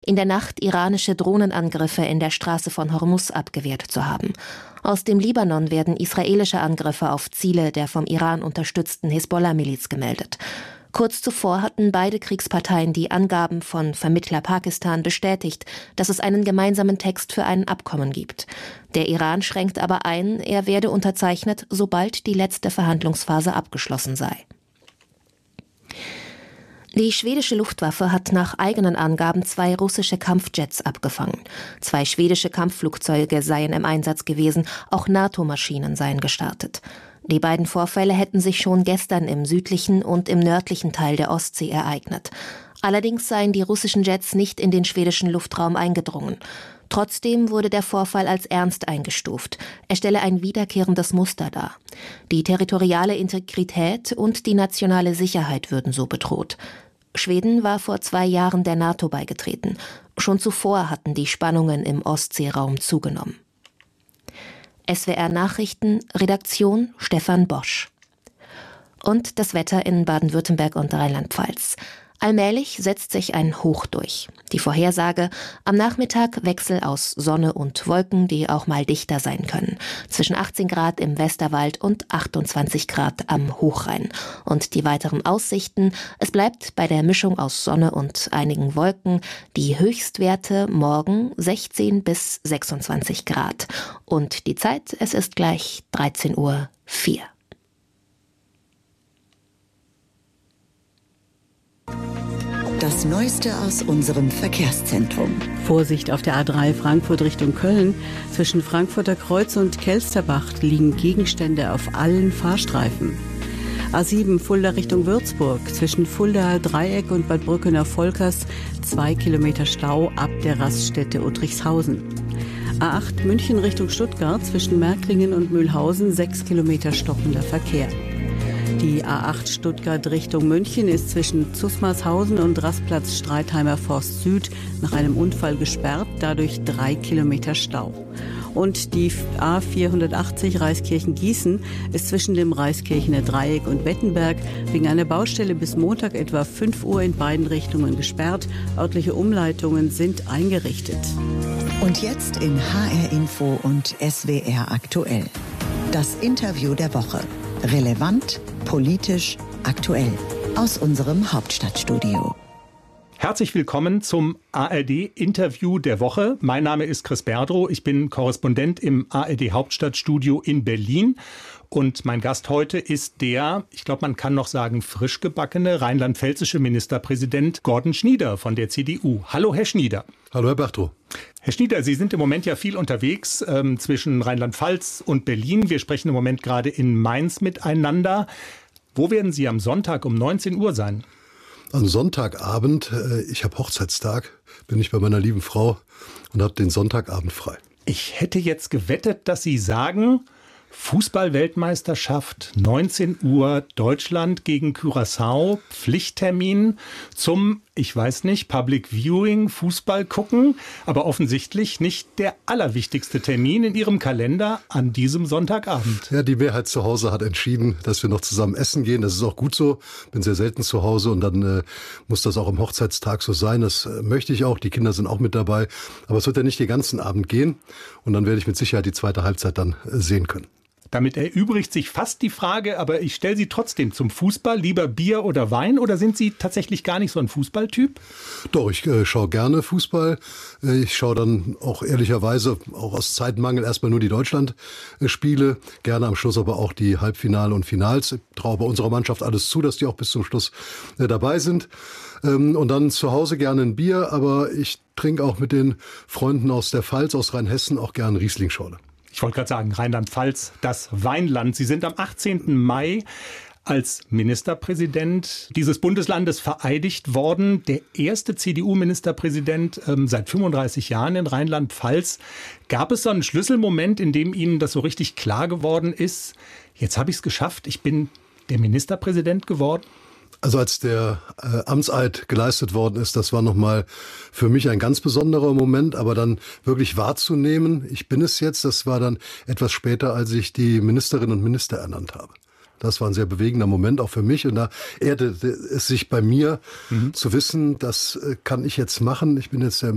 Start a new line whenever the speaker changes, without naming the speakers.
in der Nacht iranische Drohnenangriffe in der Straße von Hormuz abgewehrt zu haben. Aus dem Libanon werden israelische Angriffe auf Ziele der vom Iran unterstützten Hisbollah-Miliz gemeldet. Kurz zuvor hatten beide Kriegsparteien die Angaben von Vermittler Pakistan bestätigt, dass es einen gemeinsamen Text für ein Abkommen gibt. Der Iran schränkt aber ein, er werde unterzeichnet, sobald die letzte Verhandlungsphase abgeschlossen sei. Die schwedische Luftwaffe hat nach eigenen Angaben 2 russische Kampfjets abgefangen. 2 schwedische Kampfflugzeuge seien im Einsatz gewesen, auch NATO-Maschinen seien gestartet. Die beiden Vorfälle hätten sich schon gestern im südlichen und im nördlichen Teil der Ostsee ereignet. Allerdings seien die russischen Jets nicht in den schwedischen Luftraum eingedrungen. Trotzdem wurde der Vorfall als ernst eingestuft. Er stelle ein wiederkehrendes Muster dar. Die territoriale Integrität und die nationale Sicherheit würden so bedroht. Schweden war vor 2 Jahren der NATO beigetreten. Schon zuvor hatten die Spannungen im Ostseeraum zugenommen. SWR Nachrichten, Redaktion Stefan Bosch. Und das Wetter in Baden-Württemberg und Rheinland-Pfalz. Allmählich setzt sich ein Hoch durch. Die Vorhersage: am Nachmittag Wechsel aus Sonne und Wolken, die auch mal dichter sein können. Zwischen 18 Grad im Westerwald und 28 Grad am Hochrhein. Und die weiteren Aussichten: es bleibt bei der Mischung aus Sonne und einigen Wolken. Die Höchstwerte morgen 16 bis 26 Grad. Und die Zeit: es ist gleich 13:04 Uhr.
Das Neueste aus unserem Verkehrszentrum.
Vorsicht auf der A3 Frankfurt Richtung Köln. Zwischen Frankfurter Kreuz und Kelsterbach liegen Gegenstände auf allen Fahrstreifen. A7 Fulda Richtung Würzburg. Zwischen Fulda Dreieck und Bad Brückener-Volkers 2 Kilometer Stau ab der Raststätte Uttrichshausen. A8 München Richtung Stuttgart. Zwischen Märklingen und Mühlhausen 6 Kilometer stockender Verkehr. Die A8 Stuttgart Richtung München ist zwischen Zusmarshausen und Rastplatz Streitheimer Forst Süd nach einem Unfall gesperrt, dadurch 3 Kilometer Stau. Und die A480 Reiskirchen-Gießen ist zwischen dem Reiskirchener Dreieck und Wettenberg wegen einer Baustelle bis Montag etwa 5 Uhr in beiden Richtungen gesperrt. Örtliche Umleitungen sind eingerichtet.
Und jetzt in HR Info und SWR aktuell. Das Interview der Woche. Relevant, politisch, aktuell. Aus unserem Hauptstadtstudio.
Herzlich willkommen zum ARD-Interview der Woche. Mein Name ist Chris Berdrow. Ich bin Korrespondent im ARD-Hauptstadtstudio in Berlin. Und mein Gast heute ist der, ich glaube, man kann noch sagen, frisch gebackene rheinland-pfälzische Ministerpräsident Gordon Schnieder von der CDU. Hallo, Herr Schnieder.
Hallo, Herr Berdrow.
Herr Schnieder, Sie sind im Moment ja viel unterwegs zwischen Rheinland-Pfalz und Berlin. Wir sprechen im Moment gerade in Mainz miteinander. Wo werden Sie am Sonntag um 19 Uhr sein?
Am Sonntagabend, ich habe Hochzeitstag, bin ich bei meiner lieben Frau und habe den Sonntagabend frei.
Ich hätte jetzt gewettet, dass Sie sagen, Fußball-Weltmeisterschaft, 19 Uhr, Deutschland gegen Curaçao, Pflichttermin zum, ich weiß nicht, Public Viewing, Fußball gucken, aber offensichtlich nicht der allerwichtigste Termin in Ihrem Kalender an diesem Sonntagabend.
Ja, die Mehrheit zu Hause hat entschieden, dass wir noch zusammen essen gehen. Das ist auch gut so. Bin sehr selten zu Hause und dann muss das auch am Hochzeitstag so sein. Das möchte ich auch. Die Kinder sind auch mit dabei. Aber es wird ja nicht den ganzen Abend gehen. Und dann werde ich mit Sicherheit die zweite Halbzeit dann sehen können.
Damit erübrigt sich fast die Frage, aber ich stelle Sie trotzdem zum Fußball. Lieber Bier oder Wein, oder sind Sie tatsächlich gar nicht so ein Fußballtyp?
Doch, ich schaue gerne Fußball. Ich schaue dann auch ehrlicherweise, auch aus Zeitmangel, erstmal nur die Deutschland-Spiele. Gerne am Schluss aber auch die Halbfinale und Finals. Ich traue bei unserer Mannschaft alles zu, dass die auch bis zum Schluss dabei sind. Und dann zu Hause gerne ein Bier, aber ich trinke auch mit den Freunden aus der Pfalz, aus Rheinhessen, auch gerne Riesling-Schorle.
Ich wollte gerade sagen, Rheinland-Pfalz, das Weinland. Sie sind am 18. Mai als Ministerpräsident dieses Bundeslandes vereidigt worden. Der erste CDU-Ministerpräsident seit 35 Jahren in Rheinland-Pfalz. Gab es so einen Schlüsselmoment, in dem Ihnen das so richtig klar geworden ist? Jetzt habe ich es geschafft, ich bin der Ministerpräsident geworden?
Also als der Amtseid geleistet worden ist, das war nochmal für mich ein ganz besonderer Moment, aber dann wirklich wahrzunehmen, ich bin es jetzt, das war dann etwas später, als ich die Ministerinnen und Minister ernannt habe. Das war ein sehr bewegender Moment auch für mich und da erdete es sich bei mir zu wissen, das kann ich jetzt machen. Ich bin jetzt der